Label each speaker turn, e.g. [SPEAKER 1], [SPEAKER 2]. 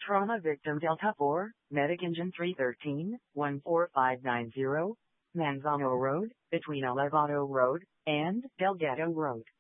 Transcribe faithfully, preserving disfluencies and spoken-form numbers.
[SPEAKER 1] Trauma victim Delta four, Medic Engine three thirteen, one four five nine zero, Manzano Road, between Elevado Road and Delgado Road.